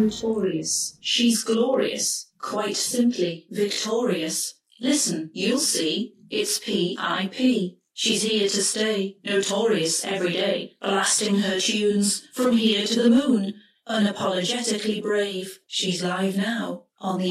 notorious. She's glorious, quite simply victorious. Listen, you'll see, it's P.I.P. She's here to stay, notorious every day, blasting her tunes from here to the moon. Unapologetically brave, she's live now on the